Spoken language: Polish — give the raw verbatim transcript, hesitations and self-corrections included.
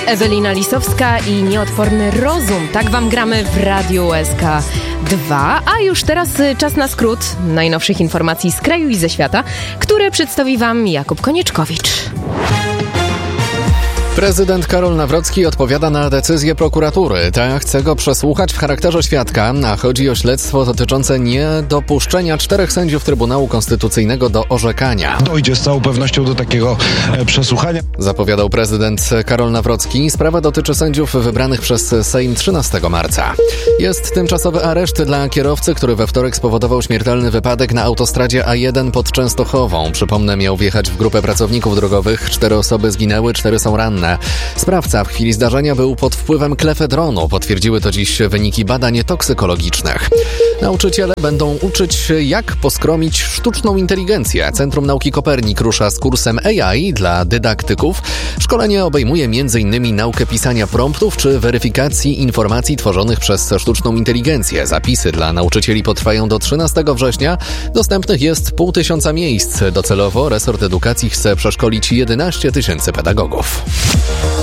Ewelina Lisowska i Nieodporny Rozum. Tak wam gramy w Radiu U S K dwa. A już teraz czas na skrót najnowszych informacji z kraju i ze świata, które przedstawi wam Jakub Konieczkowicz. Prezydent Karol Nawrocki odpowiada na decyzję prokuratury. Ta chce go przesłuchać w charakterze świadka, a chodzi o śledztwo dotyczące niedopuszczenia czterech sędziów Trybunału Konstytucyjnego do orzekania. Dojdzie z całą pewnością do takiego e, przesłuchania. Zapowiadał prezydent Karol Nawrocki. Sprawa dotyczy sędziów wybranych przez Sejm trzynastego marca. Jest tymczasowy areszt dla kierowcy, który we wtorek spowodował śmiertelny wypadek na autostradzie A jeden pod Częstochową. Przypomnę, miał wjechać w grupę pracowników drogowych. Cztery osoby zginęły, cztery są ranne. Sprawca w chwili zdarzenia był pod wpływem klefedronu. Potwierdziły to dziś wyniki badań toksykologicznych. Nauczyciele będą uczyć, jak poskromić sztuczną inteligencję. Centrum Nauki Kopernik rusza z kursem A I dla dydaktyków. Szkolenie obejmuje m in naukę pisania promptów czy weryfikacji informacji tworzonych przez sztuczną inteligencję. Zapisy dla nauczycieli potrwają do trzynastego września. Dostępnych jest pół tysiąca miejsc. Docelowo resort edukacji chce przeszkolić jedenaście tysięcy pedagogów.